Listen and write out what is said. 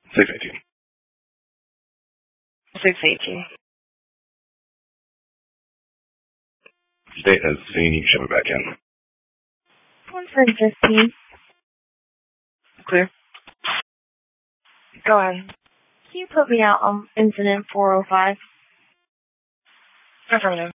618. 618. State has seen you. Ship it back in. 115. Clear. Go ahead. Can you put me out on incident 405? Affirmative.